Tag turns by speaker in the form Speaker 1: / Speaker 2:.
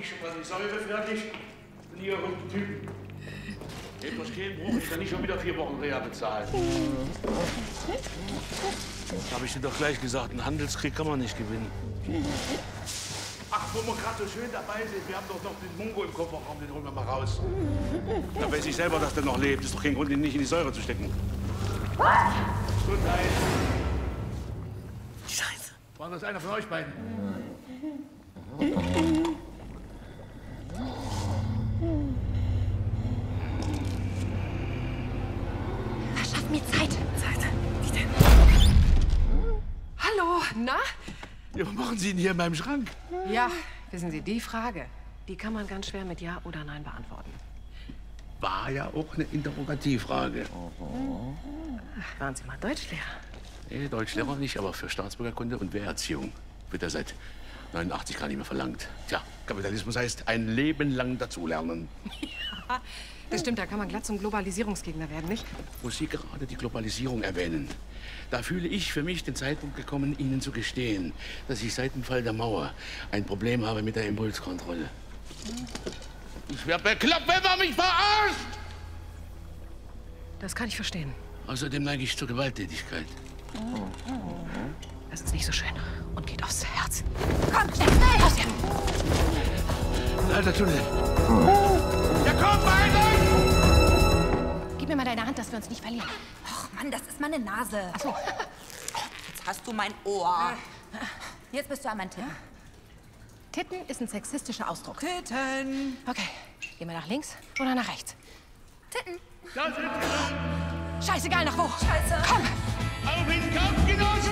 Speaker 1: ich schon mal die Säure fertig. Und ihr runden Typen. Nehmt euch keinen Bruch, ich kann nicht schon wieder 4 Wochen Reha bezahlen. Das habe ich dir doch gleich gesagt, einen Handelskrieg kann man nicht gewinnen. Ach, wo wir gerade so schön dabei sind, wir haben doch noch den Mungo im Kofferraum, den holen wir mal raus. Da weiß ich selber, dass der noch lebt. Ist doch kein Grund, ihn nicht in die Säure zu stecken. Gesundheit.
Speaker 2: Scheiße.
Speaker 1: War das einer von euch beiden?
Speaker 3: Verschaff mir Zeit. Wie denn? Hallo, na?
Speaker 1: Ja, was machen Sie denn hier in meinem Schrank?
Speaker 3: Ja, wissen Sie, die Frage, die kann man ganz schwer mit Ja oder Nein beantworten.
Speaker 1: War ja auch eine Interrogativfrage.
Speaker 3: Ach, waren Sie mal Deutschlehrer?
Speaker 1: Nee, Deutschlehrer nicht, aber für Staatsbürgerkunde und Wehrerziehung wird er seit 89 gar nicht mehr verlangt. Tja, Kapitalismus heißt ein Leben lang dazulernen.
Speaker 3: Ja, das stimmt, da kann man glatt zum Globalisierungsgegner werden, nicht?
Speaker 1: Wo Sie gerade die Globalisierung erwähnen, da fühle ich für mich den Zeitpunkt gekommen, Ihnen zu gestehen, dass ich seit dem Fall der Mauer ein Problem habe mit der Impulskontrolle. Ich werde bekloppt, wenn man mich verarscht!
Speaker 3: Das kann ich verstehen.
Speaker 1: Außerdem neige ich zur Gewalttätigkeit.
Speaker 3: Das ist nicht so schön und geht aufs Herz.
Speaker 4: Komm, schnell!
Speaker 3: Raus hier!
Speaker 1: Alter Tunnel! Ja, komm, beide!
Speaker 3: Gib mir mal deine Hand, dass wir uns nicht verlieren.
Speaker 4: Och Mann, das ist meine Nase.
Speaker 3: Ach so.
Speaker 4: Jetzt hast du mein Ohr. Jetzt bist du an mein Tipp.
Speaker 3: Titten ist ein sexistischer Ausdruck.
Speaker 4: Titten.
Speaker 3: Okay, gehen wir nach links oder nach rechts?
Speaker 4: Titten.
Speaker 1: Da sind wir!
Speaker 3: Scheißegal, nach wo.
Speaker 4: Scheiße.
Speaker 3: Komm!
Speaker 1: Auf den Kampfgenossen!